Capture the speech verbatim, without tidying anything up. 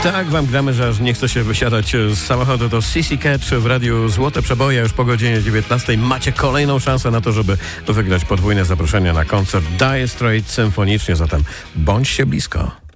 Tak wam gramy, że aż nie chce się wysiadać z samochodu. To C C Catch w radiu Złote Przeboje. Już po godzinie dziewiętnastej macie kolejną szansę na to, żeby wygrać podwójne zaproszenie na koncert Dire Straits symfonicznie. Zatem bądźcie blisko.